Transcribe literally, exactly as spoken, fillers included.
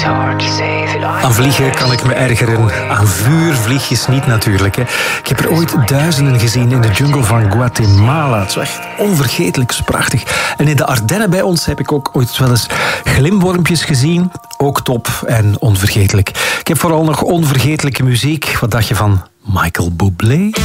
Aan vliegen kan ik me ergeren, aan vuurvliegjes niet natuurlijk. Hè. Ik heb er ooit duizenden gezien in de jungle van Guatemala. Het is echt onvergetelijk, het is prachtig. En in de Ardennen bij ons heb ik ook ooit wel eens glimwormpjes gezien. Ook top en onvergetelijk. Ik heb vooral nog onvergetelijke muziek. Wat dacht je van Michael Bublé?